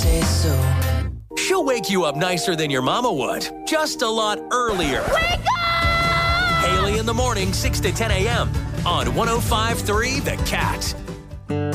say so. She'll wake you up nicer than your mama would, just a lot earlier. Wake up! Haley in the morning, 6 to 10 a.m. on 105.3 The Cat.